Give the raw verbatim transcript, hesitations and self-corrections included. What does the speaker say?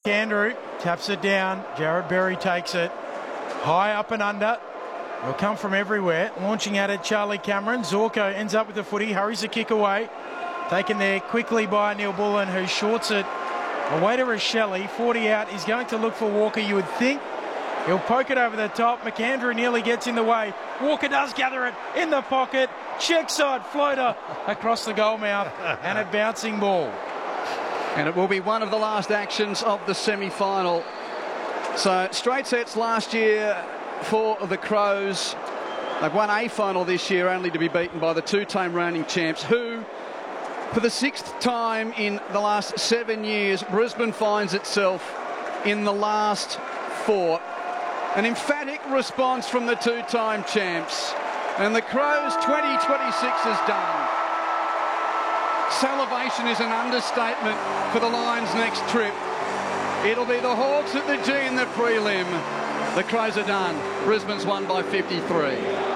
McAndrew taps it down. Jared Berry takes it. High up and under. They'll come from everywhere. Launching at it, Charlie Cameron. Zorko ends up with the footy, hurries the kick away. Taken there quickly by Neil Bullen, who shorts it away to Rochelle. forty out. He's going to look for Walker, you would think. He'll poke it over the top. McAndrew nearly gets in the way. Walker does gather it in the pocket. Check side floater across the goal mouth and a bouncing ball. And it will be one of the last actions of the semi-final. So straight sets last year for the Crows. They've won a final this year only to be beaten by the two-time reigning champs, who, for the sixth time in the last seven years, Brisbane finds itself in the last four. An emphatic response from the two-time champs. And the Crows twenty twenty-six is done. Salivation is an understatement for the Lions' next trip. It'll be the Hawks at the G in the prelim. The Crows are done. Brisbane's won by fifty-three.